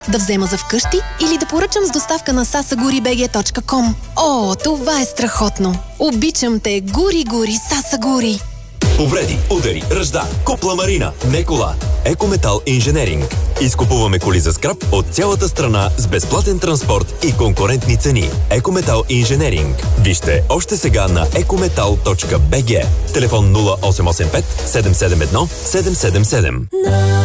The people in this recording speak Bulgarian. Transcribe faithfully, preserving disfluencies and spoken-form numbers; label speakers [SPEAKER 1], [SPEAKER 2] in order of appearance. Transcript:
[SPEAKER 1] Да взема за вкъщи или да поръчам с доставка на сасагурибг точка ком. О, това е страхотно! Обичам те, гури-гури, Сасагури!
[SPEAKER 2] Повреди, удари, ръжда, купла марина, не кола. Екометал Инженеринг. Изкупуваме коли за скрап от цялата страна с безплатен транспорт и конкурентни цени. Екометал Инженеринг. Вижте още сега на екометал точка бг. Телефон нула осем осем пет седем седем едно седем седем седем.